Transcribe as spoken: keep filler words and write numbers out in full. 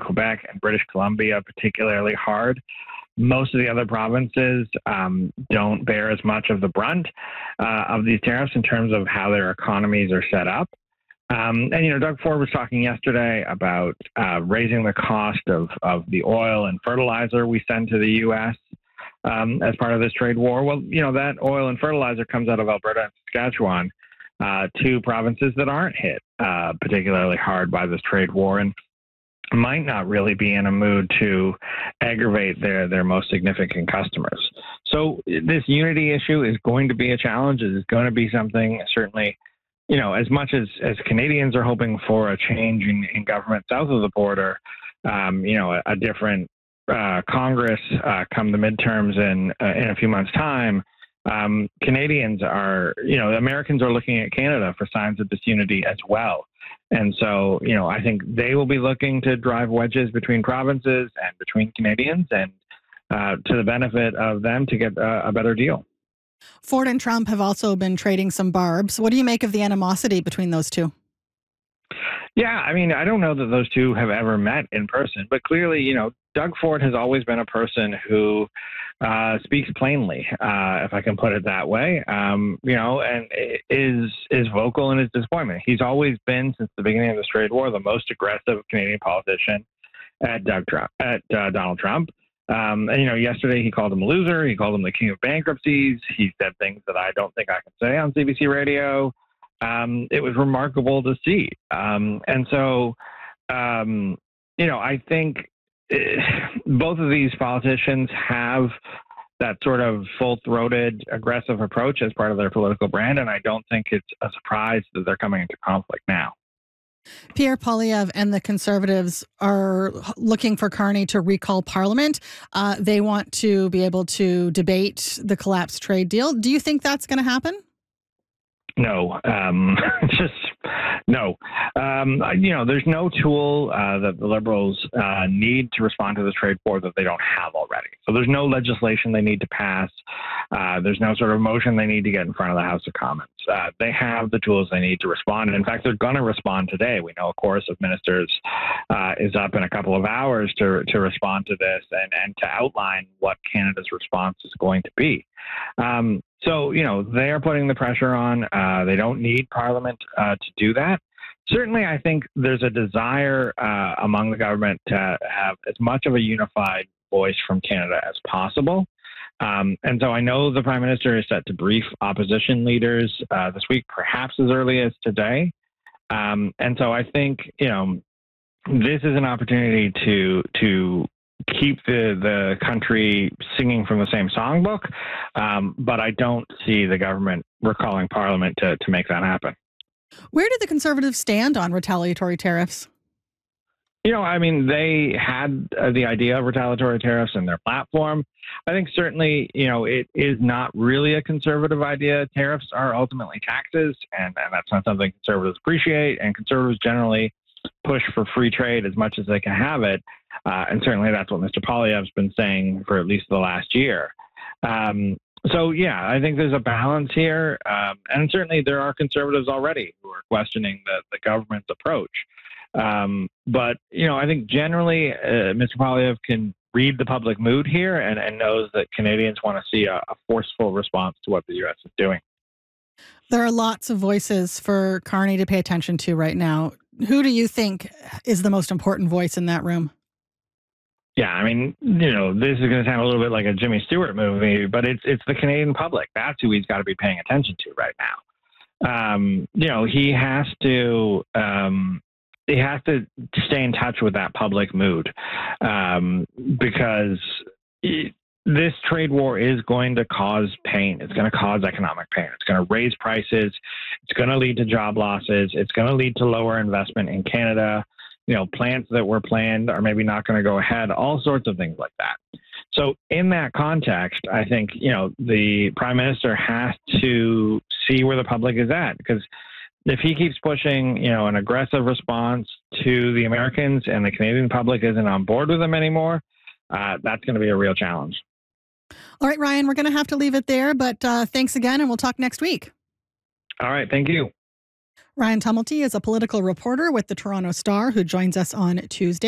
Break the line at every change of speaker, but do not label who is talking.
Quebec and British Columbia particularly hard. Most of the other provinces um, don't bear as much of the brunt uh, of these tariffs in terms of how their economies are set up. Um, and, you know, Doug Ford was talking yesterday about uh, raising the cost of, of the oil and fertilizer we send to the U S um, as part of this trade war. Well, you know, that oil and fertilizer comes out of Alberta and Saskatchewan, uh, two provinces that aren't hit uh, particularly hard by this trade war and might not really be in a mood to aggravate their, their most significant customers. So this unity issue is going to be a challenge. It is going to be something certainly, you know, as much as, as Canadians are hoping for a change in, in government south of the border, um, you know, a, a different uh, Congress uh, come the midterms in, uh, in a few months' time, um, Canadians are, you know, Americans are looking at Canada for signs of disunity as well. And so, you know, I think they will be looking to drive wedges between provinces and between Canadians and uh, to the benefit of them to get a, a better deal.
Ford and Trump have also been trading some barbs. What do you make of the animosity between those two?
Yeah, I mean, I don't know that those two have ever met in person, but clearly, you know, Doug Ford has always been a person who uh, speaks plainly, uh, if I can put it that way, um, you know, and is is vocal in his disappointment. He's always been, since the beginning of this trade war, the most aggressive Canadian politician at Doug Trump, at uh, Donald Trump. Um, and, you know, yesterday he called him a loser. He called him the king of bankruptcies. He said things that I don't think I can say on C B C radio. Um, it was remarkable to see. Um, and so, um, you know, I think both of these politicians have that sort of full-throated, aggressive approach as part of their political brand, and I don't think it's a surprise that they're coming into conflict now.
Pierre Poilievre and the Conservatives are looking for Carney to recall Parliament. Uh, they want to be able to debate the collapsed trade deal. Do you think that's going to happen?
No, um, just no. Um, you know, there's no tool uh, that the Liberals uh, need to respond to this trade war that they don't have already. So there's no legislation they need to pass. Uh, there's no sort of motion they need to get in front of the House of Commons. Uh, they have the tools they need to respond. And in fact, they're going to respond today. We know a chorus of ministers uh, is up in a couple of hours to to respond to this and, and to outline what Canada's response is going to be. Um, so, you know, they are putting the pressure on. Uh, they don't need Parliament uh, to do that. Certainly, I think there's a desire uh, among the government to have as much of a unified voice from Canada as possible. Um, and so I know the Prime Minister is set to brief opposition leaders uh, this week, perhaps as early as today. Um, and so I think, you know, this is an opportunity to to keep the, the country singing from the same songbook. Um, but I don't see the government recalling Parliament to, to make that happen.
Where do the Conservatives stand on retaliatory tariffs?
You know, I mean, they had uh, the idea of retaliatory tariffs in their platform. I think certainly, you know, it is not really a conservative idea. Tariffs are ultimately taxes, and, and that's not something conservatives appreciate. And conservatives generally push for free trade as much as they can have it. Uh, and certainly that's what Mister Poilievre's been saying for at least the last year. Um, so, yeah, I think there's a balance here. Um, and certainly there are conservatives already who are questioning the, the government's approach. Um, but, you know, I think generally uh, Mister Poilievre can read the public mood here and, and knows that Canadians want to see a, a forceful response to what the U S is doing.
There are lots of voices for Carney to pay attention to right now. Who do you think is the most important voice in that room?
Yeah, I mean, you know, this is going to sound a little bit like a Jimmy Stewart movie, but it's it's the Canadian public. That's who he's got to be paying attention to right now. Um, you know, he has to um, he has to stay in touch with that public mood um, because it, this trade war is going to cause pain. It's going to cause economic pain. It's going to raise prices. It's going to lead to job losses. It's going to lead to lower investment in Canada. You know, plants that were planned are maybe not going to go ahead, all sorts of things like that. So in that context, I think, you know, the Prime Minister has to see where the public is at, because if he keeps pushing, you know, an aggressive response to the Americans and the Canadian public isn't on board with him anymore, uh, that's going to be a real challenge.
All right, Ryan, we're going to have to leave it there, but uh, thanks again, and we'll talk next week.
All right, thank you.
Ryan Tumulty is a political reporter with the Toronto Star who joins us on Tuesday.